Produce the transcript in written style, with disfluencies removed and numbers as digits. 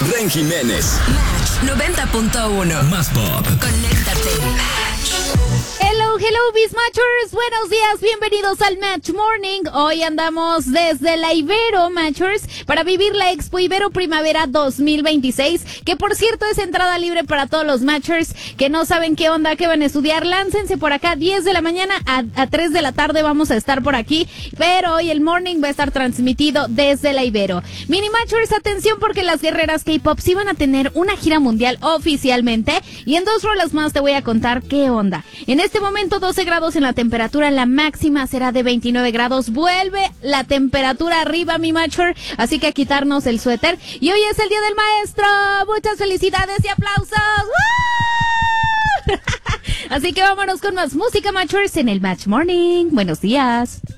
Ren Jiménez. Match 90.1. Más pop. Conéctate. Hello, Biz Matchers. Buenos días, bienvenidos al Match Morning. Hoy andamos desde la Ibero, Matchers, para vivir la Expo Ibero Primavera 2026, que por cierto es entrada libre para todos los Matchers que no saben qué onda, qué van a estudiar. Láncense por acá, 10 de la mañana a 3 de la tarde vamos a estar por aquí, pero hoy el morning va a estar transmitido desde la Ibero. Mini Matchers, atención porque las guerreras K-Pop sí van a tener una gira mundial oficialmente, y en 2 rolas más te voy a contar qué onda. En este momento 12 grados en la temperatura, la máxima será de 29 grados. Vuelve la temperatura arriba, mi Matcher, así que a quitarnos el suéter. Y hoy es el Día del Maestro. Muchas felicidades y aplausos. ¡Woo! Así que vámonos con más música, Matchers, en el Match Morning. Buenos días.